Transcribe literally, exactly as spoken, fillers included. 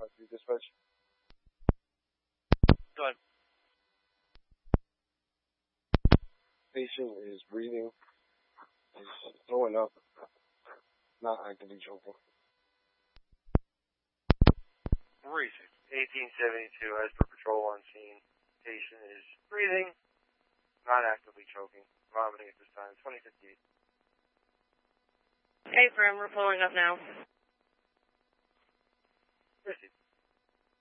five three dispatch. Go ahead. Patient is breathing, is throwing up, not actively choking. Research. eighteen seventy-two, as per patrol on scene. Patient is breathing, not actively choking, vomiting at this time. twenty fifty-eight. Okay, Frim, we're pulling up now. Proceed.